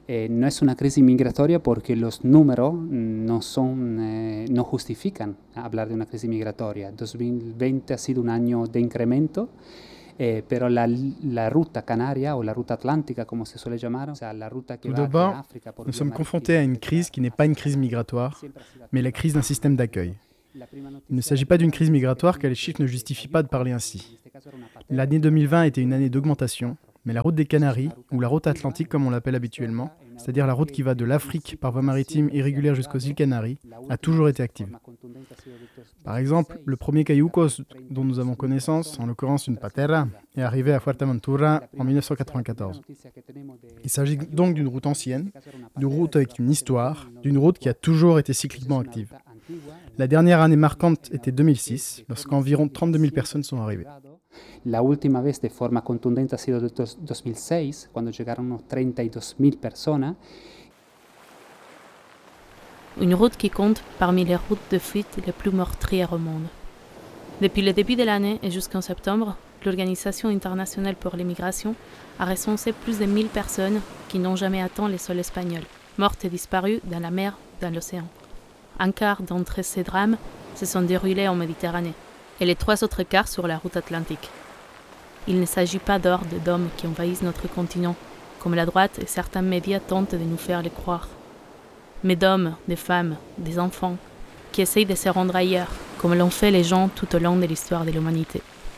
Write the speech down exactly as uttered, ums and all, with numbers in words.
Eh, no es una crisis migratoria porque los números no, son, eh, no justifican hablar de una crisis migratoria. dos mil veinte ha sido un año de incremento. Eh, pero la, la ruta canaria o la ruta atlántica, comme se suele llamar, o sea, la ruta que Tout va d'abord, de África por nous vía sommes confrontés à une crise qui n'est pas une crise migratoire, mais la crise d'un système d'accueil. Il ne s'agit pas d'une crise migratoire car les chiffres ne justifient pas de parler ainsi. L'année deux mille vingt était une année d'augmentation, mais la route des Canaries, ou la route atlantique comme on l'appelle habituellement, c'est-à-dire la route qui va de l'Afrique par voie maritime irrégulière jusqu'aux îles Canaries, a toujours été active. Par exemple, le premier Cayucos dont nous avons connaissance, en l'occurrence une patera, est arrivé à Fuerteventura en mille neuf cent quatre-vingt-quatorze. Il s'agit donc d'une route ancienne, d'une route avec une histoire, d'une route qui a toujours été cycliquement active. La dernière année marquante était deux mille six, lorsqu'environ trente-deux mille personnes sont arrivées. La última vez de forma contundente ha sido de dos mil seis, cuando llegaron unos treinta y dos mil personas. Une route qui compte parmi les routes de fuite les plus meurtrières au monde. Depuis le début de l'année et jusqu'en septembre, l'Organisation internationale pour les migrations a recensé plus de mille personnes qui n'ont jamais atteint les sols espagnols, mortes et disparues dans la mer ou dans l'océan. Un quart d'entre ces drames se sont déroulés en Méditerranée et les trois autres quarts sur la route atlantique. Il ne s'agit pas d'hordes d'hommes qui envahissent notre continent, comme la droite et certains médias tentent de nous faire le croire, mais d'hommes, de femmes, des enfants, qui essayent de se rendre ailleurs, comme l'ont fait les gens tout au long de l'histoire de l'humanité.